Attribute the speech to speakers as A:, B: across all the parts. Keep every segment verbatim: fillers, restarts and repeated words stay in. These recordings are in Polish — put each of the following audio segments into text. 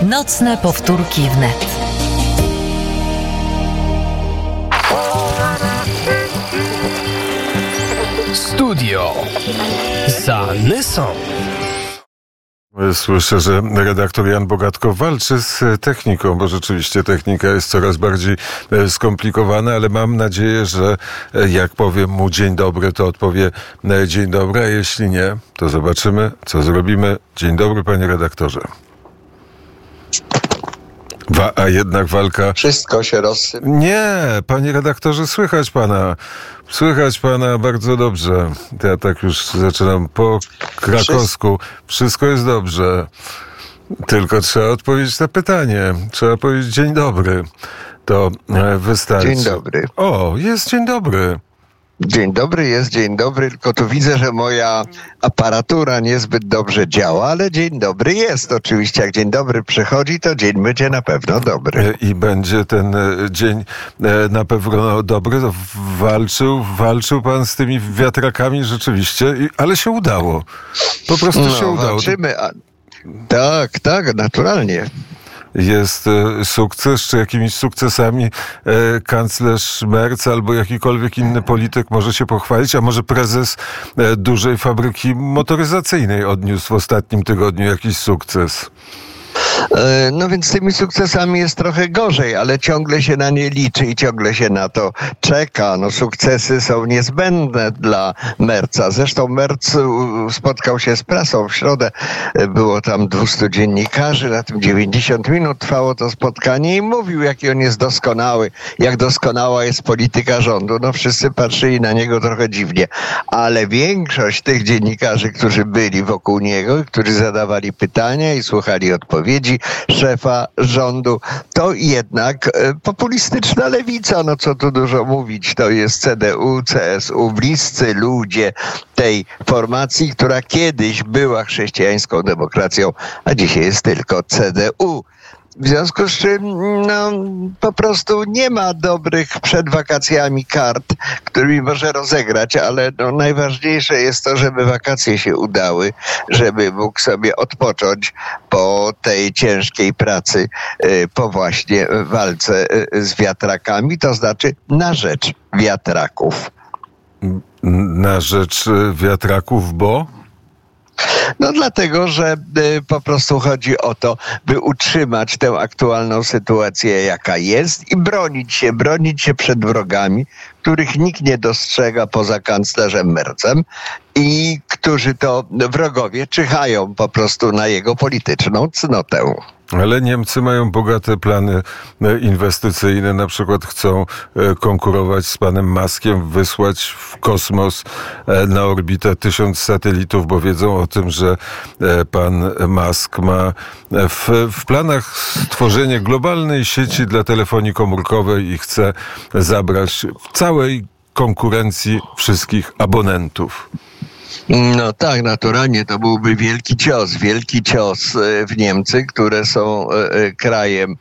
A: Nocne powtórki wnet.
B: Studio Zanysą.
C: Słyszę, że redaktor Jan Bogatko walczy z techniką, bo rzeczywiście technika jest coraz bardziej skomplikowana, ale mam nadzieję, że jak powiem mu dzień dobry, to odpowie dzień dobry, a jeśli nie, to zobaczymy, co zrobimy. Dzień dobry, panie redaktorze. Wa- a jednak walka...
D: Wszystko się rozsypie.
C: Nie, panie redaktorze, słychać pana. Słychać pana bardzo dobrze. Ja tak już zaczynam po krakowsku. Wszystko jest dobrze. Tylko trzeba odpowiedzieć na pytanie. Trzeba powiedzieć dzień dobry. To wystarczy.
D: Dzień dobry.
C: O, jest dzień dobry.
D: Dzień dobry, jest dzień dobry, tylko tu widzę, że moja aparatura niezbyt dobrze działa, ale dzień dobry jest. Oczywiście jak dzień dobry przychodzi, to dzień będzie na pewno dobry.
C: I będzie ten dzień na pewno dobry. Walczył, walczył pan z tymi wiatrakami rzeczywiście, ale się udało. Po prostu
D: no,
C: się udało.
D: Walczymy, a... Tak, tak, naturalnie.
C: Jest sukces, czy jakimiś sukcesami kanclerz Merz albo jakikolwiek inny polityk może się pochwalić, a może prezes dużej fabryki motoryzacyjnej odniósł w ostatnim tygodniu jakiś sukces?
D: No więc z tymi sukcesami jest trochę gorzej, ale ciągle się na nie liczy i ciągle się na to czeka. No sukcesy są niezbędne dla Merza. Zresztą Merz spotkał się z prasą w środę. Było tam dwustu dziennikarzy, na tym dziewięćdziesiąt minut trwało to spotkanie i mówił, jaki on jest doskonały, jak doskonała jest polityka rządu. No wszyscy patrzyli na niego trochę dziwnie, ale większość tych dziennikarzy, którzy byli wokół niego, którzy zadawali pytania i słuchali odpowiedzi szefa rządu, to jednak populistyczna lewica, no co tu dużo mówić, to jest C D U, C S U, bliscy ludzie tej formacji, która kiedyś była chrześcijańską demokracją, a dzisiaj jest tylko C D U. W związku z czym no, po prostu nie ma dobrych przed wakacjami kart, którymi może rozegrać, ale no, najważniejsze jest to, żeby wakacje się udały, żeby mógł sobie odpocząć po tej ciężkiej pracy, po właśnie walce z wiatrakami, to znaczy na rzecz wiatraków.
C: Na rzecz wiatraków, bo?
D: No dlatego, że y, po prostu chodzi o to, by utrzymać tę aktualną sytuację, jaka jest i bronić się, bronić się przed wrogami, których nikt nie dostrzega poza kanclerzem Merzem i którzy to wrogowie czyhają po prostu na jego polityczną cnotę.
C: Ale Niemcy mają bogate plany inwestycyjne, na przykład chcą konkurować z panem Muskiem, wysłać w kosmos na orbitę tysiąc satelitów, bo wiedzą o tym, że pan Musk ma w, w planach stworzenie globalnej sieci dla telefonii komórkowej i chce zabrać w całej konkurencji wszystkich abonentów.
D: No tak, naturalnie to byłby wielki cios, wielki cios w Niemcy, które są krajem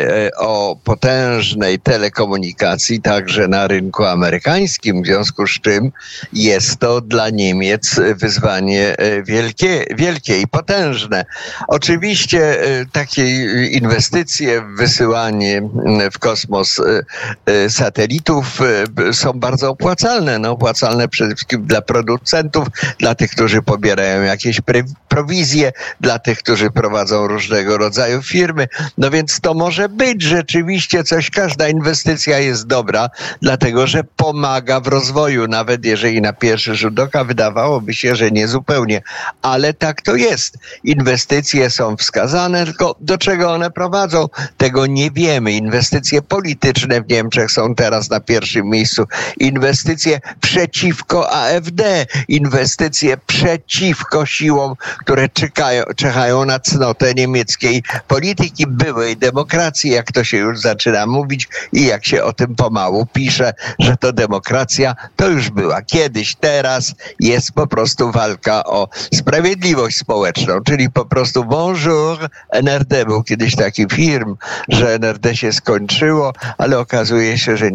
D: o potężnej telekomunikacji, także na rynku amerykańskim, w związku z czym jest to dla Niemiec wyzwanie wielkie, wielkie i potężne. Oczywiście takie inwestycje w wysyłanie w kosmos satelitów są bardzo opłacalne, no opłacalne przede wszystkim dla producentów, dla tych, którzy pobierają jakieś prowizje, dla tych, którzy prowadzą różnego rodzaju firmy. No więc to może być rzeczywiście coś, każda inwestycja jest dobra, dlatego że pomaga w rozwoju, nawet jeżeli na pierwszy rzut oka wydawałoby się, że nie zupełnie, ale tak to jest. Inwestycje są wskazane, tylko do czego one prowadzą, tego nie wiemy. Inwestycje polityczne w Niemczech są teraz na pierwszym miejscu. Inwestycje przeciwko A F D, inwestycje przeciwko siłom, które czekają, czekają na cnotę niemieckiej polityki, byłej demokracji, jak to się już zaczyna mówić i jak się o tym pomału pisze, że to demokracja to już była kiedyś, teraz jest po prostu walka o sprawiedliwość społeczną, czyli po prostu bonjour N R D. Był kiedyś taki film, że N R D się skończyło, ale okazuje się, że